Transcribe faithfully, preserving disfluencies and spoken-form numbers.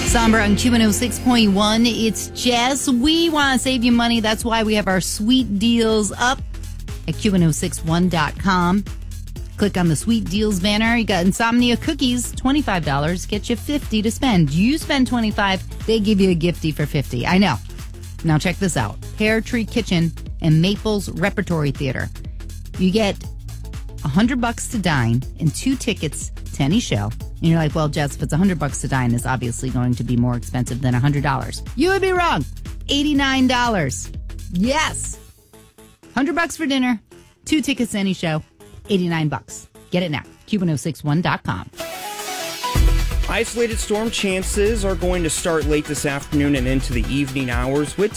Sombra on Q one oh six point one. It's Jess. We want to save you money. That's why we have our sweet deals up at Q one oh six one dot com. Click on the sweet deals banner. You got Insomnia cookies, twenty-five dollars. Get you fifty dollars to spend. You spend twenty-five dollars, they give you a gifty for fifty dollars. I know. Now check this out. Pear Tree Kitchen and Maples Repertory Theater. You get one hundred bucks to dine and two tickets to any show. And you're like, well, Jess, if it's one hundred bucks to dine, it's obviously going to be more expensive than one hundred dollars. You would be wrong. eighty-nine dollars. Yes. one hundred bucks for dinner, two tickets to any show, eighty-nine bucks. Get it now. Q one oh six one dot com. Isolated storm chances are going to start late this afternoon and into the evening hours with